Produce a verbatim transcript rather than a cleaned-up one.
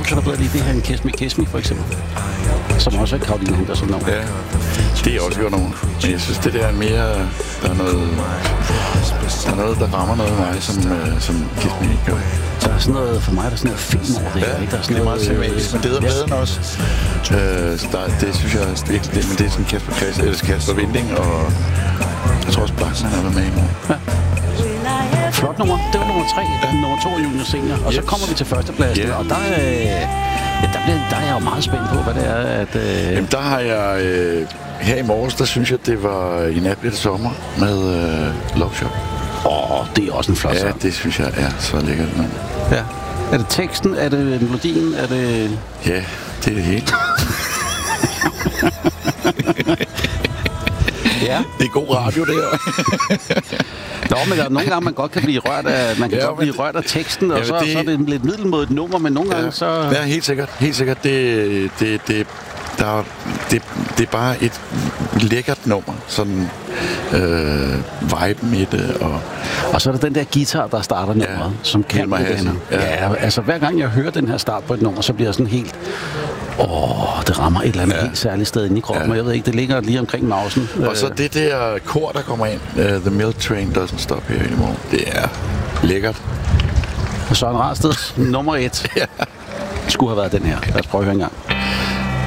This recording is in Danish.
så kan du bedre lide det her end Kiss Me, Kiss Me, for eksempel. Som også er Caroline Henderson nummer. Ja, det er også godt nummer. Men jeg synes, det der er mere... Der er noget... Der er noget, der rammer noget af mig, som, uh, som Kiss Me ikke gør. Der er sådan noget, for mig der er sådan noget film over det ja, her, ikke? Der er sådan det er noget, meget cinematisk, men det er pladen også. Uh, der, det synes jeg virkelig, det, men det er sådan Kasper Klaas, eller Kasper Winding, og jeg tror også Blackson har været med i morgen. Ja. Flot nummer. Det var nummer tre. Ja. Nummer to er Junior Senior. Og yes. så kommer vi til førstepladsen, yeah. og der, øh, ja, der, bliver, der er jeg jo meget spændt på, hvad det er, at... Øh... Jamen, der har jeg... Øh, her i morges, der synes jeg, det var I nat blev det sommer med øh, Love Shop. Åh, oh, det er også en flot sang. Ja, det synes jeg er så lækkert. Ja. Er det teksten? Er det melodien? Er det... Ja, det er det hele. Ja. Det er god radio, det her. Nå, men der er nogle gange, man godt kan blive rørt af, man kan ja, godt blive rørt af teksten, og ja, så, det, så er det lidt middelmådigt nummer, men nogle ja, gange så... Ja, helt sikkert. Helt sikkert. Det, det, det, der, det, det er bare et lækkert nummer. Sådan øh, viben i det. Og, og så er der den der guitar, der starter nummeret, ja, som kan med den. Ja. ja, altså hver gang jeg hører den her start på et nummer, så bliver jeg sådan helt... Åh, oh, det rammer et eller andet ja. helt særligt sted inde i kroppen, ja. jeg ved ikke, det ligger lige omkring mausen. Og så det der kor, der kommer ind, uh, The Milk Train Doesn't Stop Here Anymore, det er lækkert. Søren Rasteds nummer et ja. skulle have været den her. Lad os prøve at høre en gang.